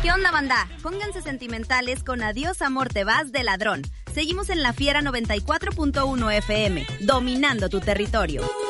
¿Qué onda, banda? Pónganse sentimentales con Adiós Amor Te Vas de Ladrón. Seguimos en La Fiera 94.1 FM, dominando tu territorio.